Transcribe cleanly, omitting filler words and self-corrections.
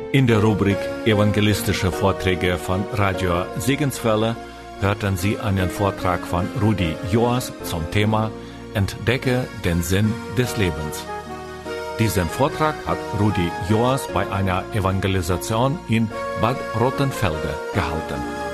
In der Rubrik Evangelistische Vorträge von Radio Segenswelle hörten Sie einen Vortrag von Rudi Joas zum Thema Entdecke den Sinn des Lebens. Diesen Vortrag hat Rudi Joas bei einer Evangelisation in Bad Rottenfelde gehalten.